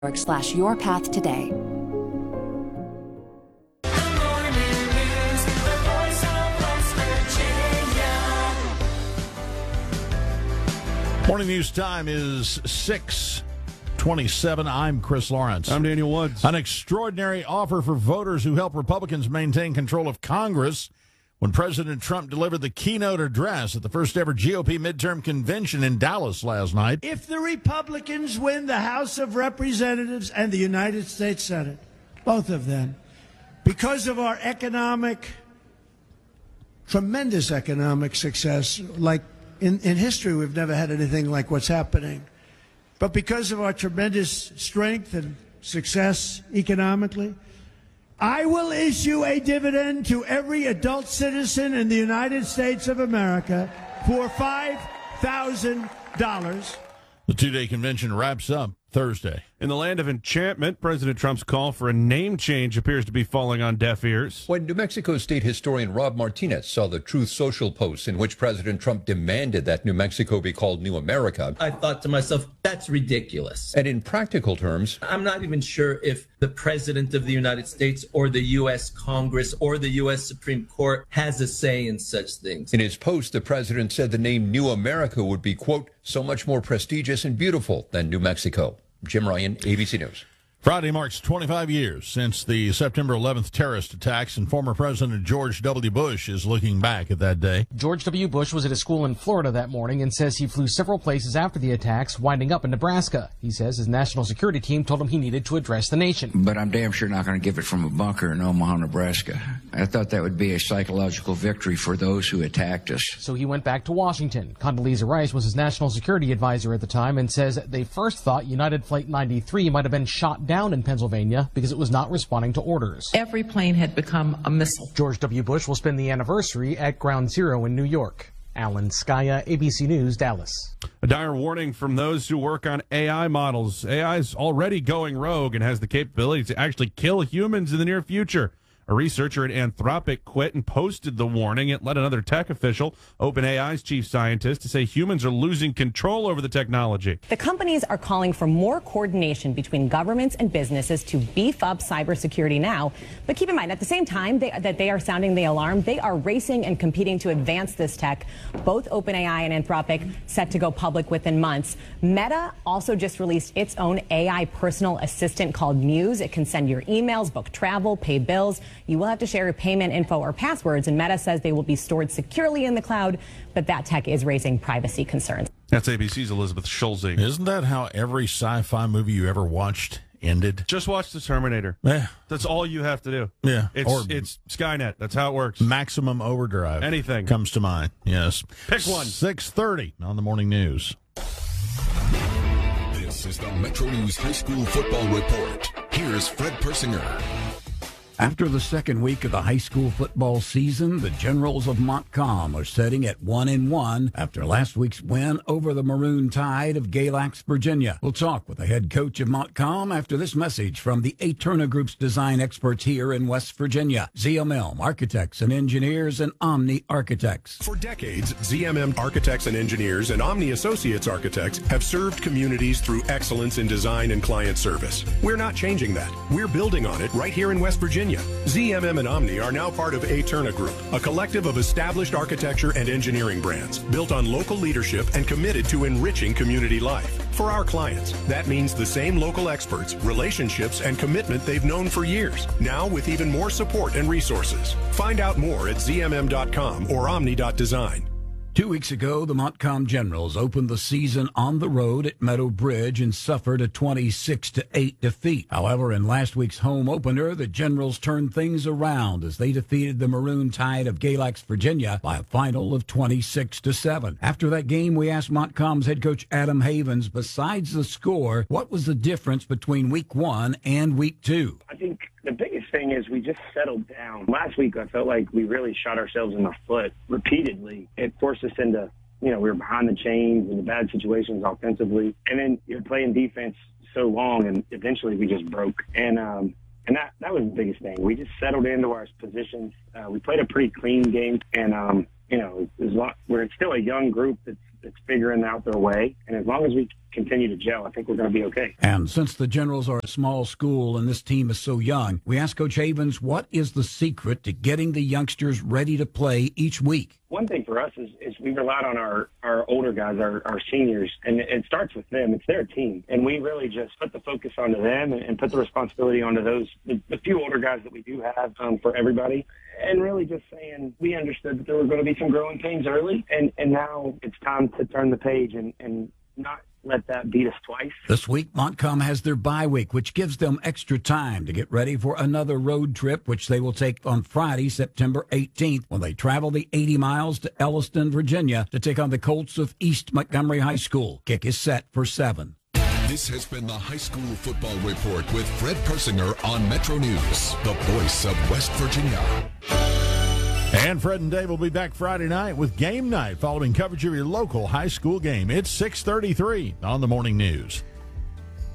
Your path today. Morning news time is 6:27. I'm Chris Lawrence. I'm Daniel Woods. An extraordinary offer for voters who help Republicans maintain control of Congress when President Trump delivered the keynote address at the first ever GOP midterm convention in Dallas last night. If the Republicans win the House of Representatives and the United States Senate, both of them, because of our tremendous economic success, like in history, we've never had anything like what's happening. But because of our tremendous strength and success economically, I will issue a dividend to every adult citizen in the United States of America for $5,000. The two-day convention wraps up Thursday. In the land of enchantment, President Trump's call for a name change appears to be falling on deaf ears. When New Mexico state historian Rob Martinez saw the Truth Social posts in which President Trump demanded that New Mexico be called New America, I thought to myself, that's ridiculous. And in practical terms, I'm not even sure if the President of the United States or the U.S. Congress or the U.S. Supreme Court has a say in such things. In his post, the president said the name New America would be, quote, so much more prestigious and beautiful than New Mexico. Jim Ryan, ABC News. Friday marks 25 years since the September 11th terrorist attacks, and former President George W. Bush is looking back at that day. George W. Bush was at a school in Florida that morning and says he flew several places after the attacks, winding up in Nebraska. He says his national security team told him he needed to address the nation. But I'm damn sure not going to give it from a bunker in Omaha, Nebraska. I thought that would be a psychological victory for those who attacked us. So he went back to Washington. Condoleezza Rice was his national security advisor at the time and says they first thought United Flight 93 might have been shot down in Pennsylvania because it was not responding to orders. Every plane had become a missile. George W. Bush will spend the anniversary at Ground Zero in New York. Alan Skaya, ABC News, Dallas. A dire warning from those who work on AI models. AI is already going rogue and has the capability to actually kill humans in the near future. A researcher at Anthropic quit and posted the warning. It led another tech official, OpenAI's chief scientist, to say humans are losing control over the technology. The companies are calling for more coordination between governments and businesses to beef up cybersecurity now. But keep in mind, at the same time that they are sounding the alarm, they are racing and competing to advance this tech. Both OpenAI and Anthropic set to go public within months. Meta also just released its own AI personal assistant called Muse. It can send your emails, book travel, pay bills. You will have to share your payment info or passwords, and Meta says they will be stored securely in the cloud, but that tech is raising privacy concerns. That's ABC's Elizabeth Schulze. Isn't that how every sci-fi movie you ever watched ended? Just watch The Terminator. Yeah. That's all you have to do. Yeah. It's Skynet. That's how it works. Maximum Overdrive. Anything comes to mind. Yes. Pick one. 6:30 on the morning news. This is the Metro News High School Football Report. Here's Fred Persinger. After the second week of the high school football season, the Generals of Montcalm are sitting at 1-1 after last week's win over the Maroon Tide of Galax, Virginia. We'll talk with the head coach of Montcalm after this message from the Aterna Group's design experts here in West Virginia, ZMM Architects and Engineers and Omni Architects. For decades, ZMM Architects and Engineers and Omni Associates Architects have served communities through excellence in design and client service. We're not changing that. We're building on it right here in West Virginia. ZMM and Omni are now part of Aterna Group, a collective of established architecture and engineering brands built on local leadership and committed to enriching community life. For our clients, that means the same local experts, relationships, and commitment they've known for years, now with even more support and resources. Find out more at zmm.com or omni.design. 2 weeks ago, the Montcalm Generals opened the season on the road at Meadow Bridge and suffered a 26-8 defeat. However, in last week's home opener, the Generals turned things around as they defeated the Maroon Tide of Galax, Virginia by a final of 26-7. After that game, we asked Montcalm's head coach Adam Havens, besides the score, what was the difference between week 1 and week 2? I think the biggest thing is we just settled down. Last week, I felt like we really shot ourselves in the foot repeatedly. It forced us into, we were behind the chains and the bad situations offensively. And then you're playing defense so long, and eventually we just broke. And that was the biggest thing. We just settled into our positions. We played a pretty clean game, and, we're still a young group that's that's figuring out their way. And as long as we continue to gel, I think we're going to be okay. And since the Generals are a small school and this team is so young, we ask Coach Havens, what is the secret to getting the youngsters ready to play each week? One thing for us is we relied on our older guys, our seniors, and it starts with them. It's their team. And we really just put the focus onto them and put the responsibility onto the few older guys that we do have for everybody. And really just saying we understood that there were going to be some growing pains early, and now it's time to turn the page and not let that beat us twice. This week, Montcalm has their bye week, which gives them extra time to get ready for another road trip, which they will take on Friday, September 18th, when they travel the 80 miles to Elliston, Virginia, to take on the Colts of East Montgomery High School. Kick is set for 7. This has been the High School Football Report with Fred Persinger on Metro News, the voice of West Virginia. And Fred and Dave will be back Friday night with Game Night following coverage of your local high school game. It's 6:33 on the Morning News.